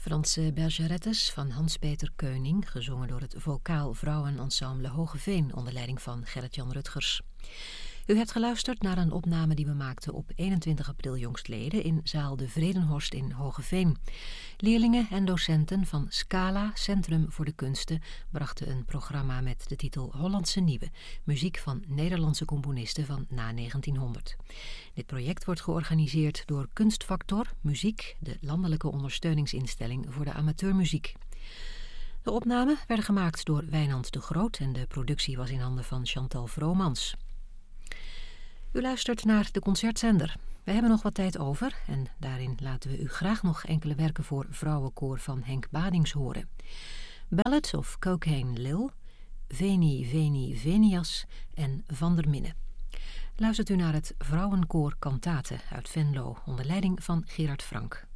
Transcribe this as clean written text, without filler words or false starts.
Franse bergerettes van Hans-Peter Keuning, gezongen door het Vocaal Vrouwenensemble Hoogeveen onder leiding van Gerrit-Jan Rutgers. U hebt geluisterd naar een opname die we maakten op 21 april jongstleden in zaal De Vredenhorst in Hoogeveen. Leerlingen en docenten van Scala, Centrum voor de Kunsten, brachten een programma met de titel Hollandse Nieuwe, muziek van Nederlandse componisten van na 1900. Dit project wordt georganiseerd door Kunstfactor Muziek, de landelijke ondersteuningsinstelling voor de amateurmuziek. De opnamen werden gemaakt door Wijnand de Groot en de productie was in handen van Chantal Vromans. U luistert naar de Concertzender. We hebben nog wat tijd over en daarin laten we u graag nog enkele werken voor vrouwenkoor van Henk Badings horen. Ballad of Cocaine Lil, Veni Veni Venias en Van der Minne. Luistert u naar het Vrouwenkoor Kantate uit Venlo onder leiding van Gerard Frank.